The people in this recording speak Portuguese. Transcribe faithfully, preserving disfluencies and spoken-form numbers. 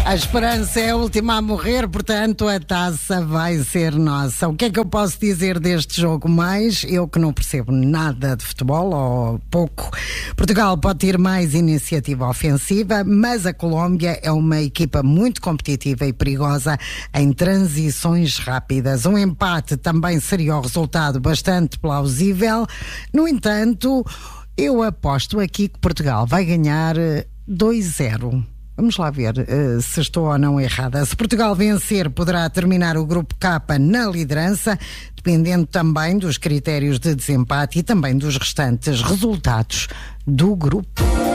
A esperança é a última a morrer, portanto a taça vai ser nossa. O que é que eu posso dizer deste jogo mais? Eu que não percebo nada de futebol, ou pouco. Portugal pode ter mais iniciativa ofensiva, mas a Colômbia é uma equipa muito competitiva e perigosa em transições rápidas. Um empate também seria o resultado bastante plausível. No entanto, eu aposto aqui que Portugal vai ganhar dois zero. Vamos lá ver uh, se estou ou não errada. Se Portugal vencer, poderá terminar o Grupo K na liderança, dependendo também dos critérios de desempate e também dos restantes resultados do grupo.